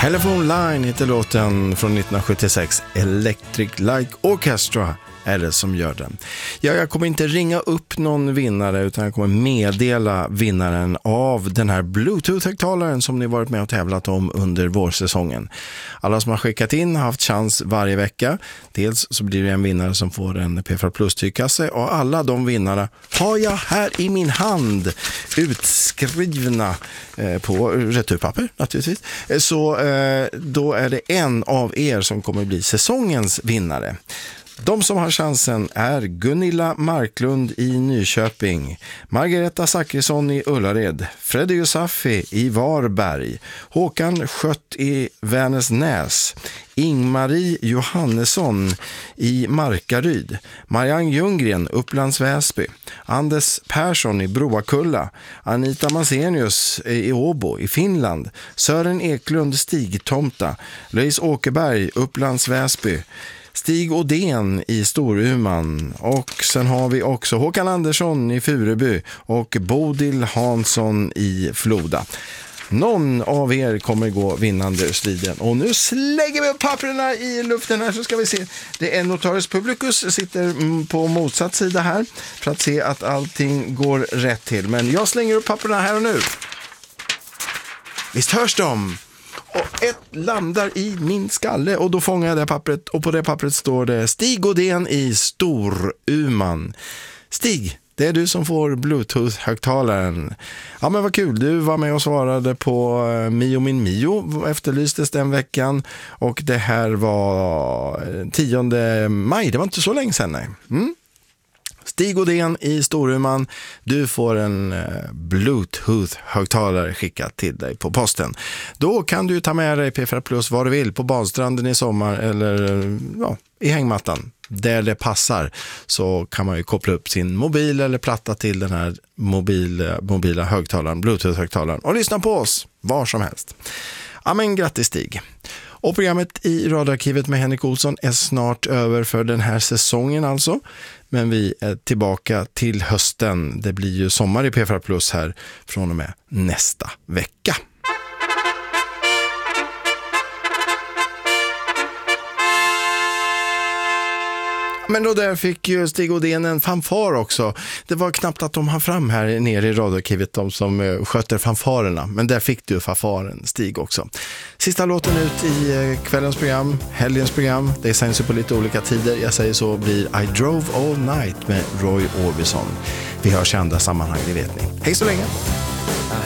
Telephone Line heter låten från 1976. Electric Light Orchestra är det som gör den. Jag kommer inte ringa upp någon vinnare, utan jag kommer meddela vinnaren av den här Bluetooth-högtalaren som ni varit med och tävlat om under vårsäsongen. Alla som har skickat in har haft chans varje vecka. Dels så blir det en vinnare som får en P4 Plus-tygkasse, och alla de vinnare har jag här i min hand utskrivna på returpapper naturligtvis. Så då är det en av er som kommer bli säsongens vinnare. De som har chansen är Gunilla Marklund i Nyköping, Margareta Zackrisson i Ullared, Freddy Yusafi i Varberg, Håkan Skött i Vänersnäs, Ingmarie Johannesson i Markaryd, Marianne Ljunggren, Upplands Väsby, Anders Persson i Broakulla, Anita Masenius i Åbo i Finland, Sören Eklund Stigtomta, Louise Åkerberg, Upplands Väsby, Stig Odén i Storuman, och sen har vi också Håkan Andersson i Fureby och Bodil Hansson i Floda. Någon av er kommer gå vinnande ur striden. Och nu slänger vi upp papperna i luften här, så ska vi se. Det är Notarius Publicus, sitter på motsatt sida här för att se att allting går rätt till. Men jag slänger upp papperna här och nu. Visst hörs de? Och ett landar i min skalle, och då fångar jag det pappret, och på det pappret står det Stig Odén i Storuman. Stig, det är du som får Bluetooth-högtalaren. Ja, men vad kul, du var med och svarade på Mio min Mio, efterlystes den veckan, och det här var 10 maj, det var inte så länge sedan, nej. Stig Odén i Storuman, du får en Bluetooth-högtalare skickad till dig på posten. Då kan du ta med dig P4 Plus vad du vill, på badstranden i sommar eller i hängmattan. Där det passar så kan man ju koppla upp sin mobil eller platta till den här mobila högtalaren, Bluetooth-högtalaren, och lyssna på oss var som helst. Ja, men grattis Stig. Och programmet i Radioarkivet med Henrik Olsson är snart över för den här säsongen alltså. Men vi är tillbaka till hösten. Det blir ju sommar i P4 Plus här från och med nästa vecka. Men då där fick ju Stig Odén en fanfar också. Det var knappt att de hann fram här nere i radioarkivet, de som sköter fanfarerna. Men där fick du fanfaren, Stig, också. Sista låten ut i kvällens program, helgens program. Det sänds ju på lite olika tider. Jag säger så, blir I Drove All Night med Roy Orbison. Vi hörs i andra sammanhang, det vet ni. Hej så länge!